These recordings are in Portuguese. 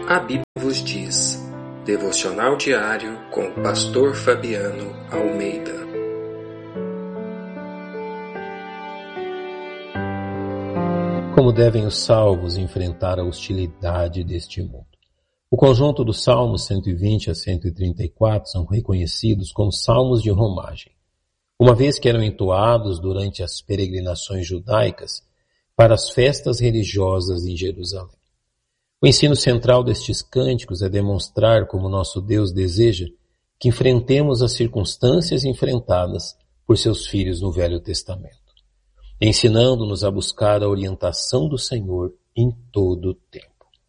A Bíblia vos diz. Devocional diário com o pastor Fabiano Almeida. Como devem os salvos enfrentar a hostilidade deste mundo? O conjunto dos Salmos 120 a 134 são reconhecidos como salmos de romagem, uma vez que eram entoados durante as peregrinações judaicas para as festas religiosas em Jerusalém. O ensino central destes cânticos é demonstrar como nosso Deus deseja que enfrentemos as circunstâncias enfrentadas por seus filhos no Velho Testamento, ensinando-nos a buscar a orientação do Senhor em todo o tempo.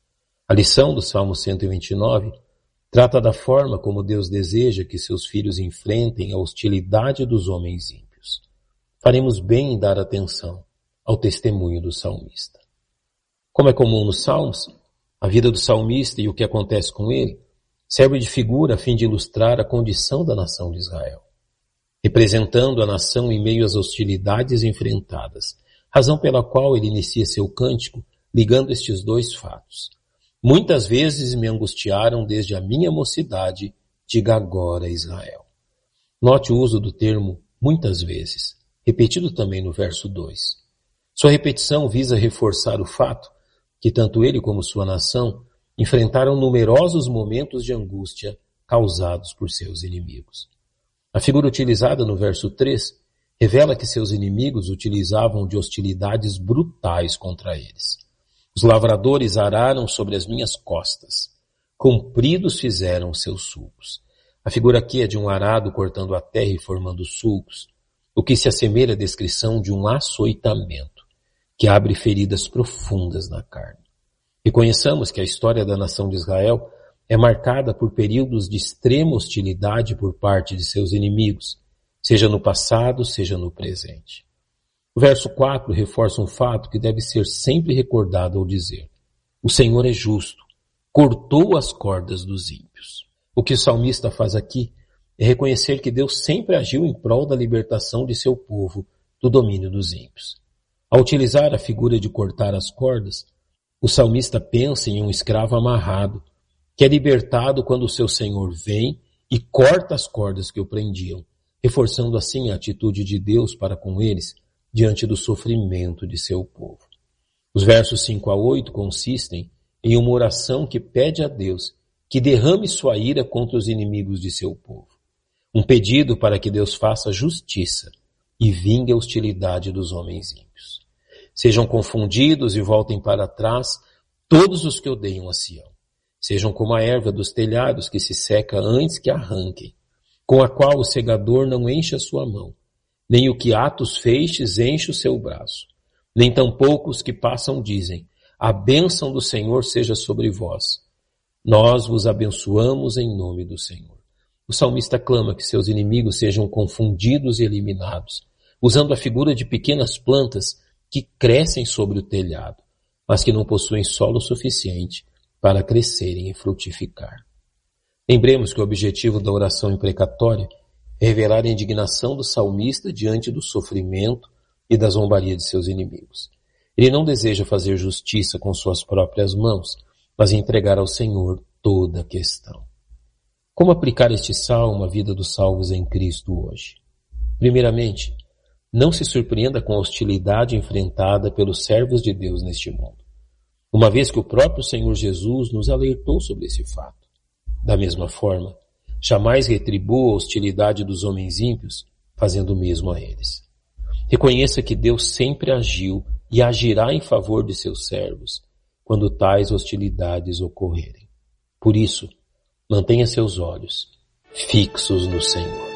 A lição do Salmo 129 trata da forma como Deus deseja que seus filhos enfrentem a hostilidade dos homens ímpios. Faremos bem em dar atenção ao testemunho do salmista. Como é comum nos Salmos, a vida do salmista e o que acontece com ele serve de figura a fim de ilustrar a condição da nação de Israel, representando a nação em meio às hostilidades enfrentadas, razão pela qual ele inicia seu cântico ligando estes dois fatos. Muitas vezes me angustiaram desde a minha mocidade, diga agora Israel. Note o uso do termo muitas vezes, repetido também no verso 2. Sua repetição visa reforçar o fato que tanto ele como sua nação enfrentaram numerosos momentos de angústia causados por seus inimigos. A figura utilizada no verso 3 revela que seus inimigos utilizavam de hostilidades brutais contra eles. Os lavradores araram sobre as minhas costas, compridos fizeram seus sulcos. A figura aqui é de um arado cortando a terra e formando sulcos, o que se assemelha à descrição de um açoitamento, que abre feridas profundas na carne. Reconheçamos que a história da nação de Israel é marcada por períodos de extrema hostilidade por parte de seus inimigos, seja no passado, seja no presente. O verso 4 reforça um fato que deve ser sempre recordado ao dizer: o Senhor é justo, cortou as cordas dos ímpios. O que o salmista faz aqui é reconhecer que Deus sempre agiu em prol da libertação de seu povo do domínio dos ímpios. Ao utilizar a figura de cortar as cordas, o salmista pensa em um escravo amarrado, que é libertado quando o seu senhor vem e corta as cordas que o prendiam, reforçando assim a atitude de Deus para com eles diante do sofrimento de seu povo. Os versos 5 a 8 consistem em uma oração que pede a Deus que derrame sua ira contra os inimigos de seu povo. Um pedido para que Deus faça justiça e vingue a hostilidade dos homens ímpios. Sejam confundidos e voltem para trás todos os que odeiam a Sião. Sejam como a erva dos telhados que se seca antes que arranquem, com a qual o segador não enche a sua mão, nem o que ata os feixes enche o seu braço, nem tampouco os que passam dizem: a bênção do Senhor seja sobre vós. Nós vos abençoamos em nome do Senhor. O salmista clama que seus inimigos sejam confundidos e eliminados, usando a figura de pequenas plantas que crescem sobre o telhado, mas que não possuem solo suficiente para crescerem e frutificar. Lembremos que o objetivo da oração imprecatória é revelar a indignação do salmista diante do sofrimento e da zombaria de seus inimigos. Ele não deseja fazer justiça com suas próprias mãos, mas entregar ao Senhor toda a questão. Como aplicar este salmo à vida dos salvos em Cristo hoje? Primeiramente, não se surpreenda com a hostilidade enfrentada pelos servos de Deus neste mundo, uma vez que o próprio Senhor Jesus nos alertou sobre esse fato. Da mesma forma, jamais retribua a hostilidade dos homens ímpios, fazendo o mesmo a eles. Reconheça que Deus sempre agiu e agirá em favor de seus servos, quando tais hostilidades ocorrerem. Por isso, mantenha seus olhos fixos no Senhor.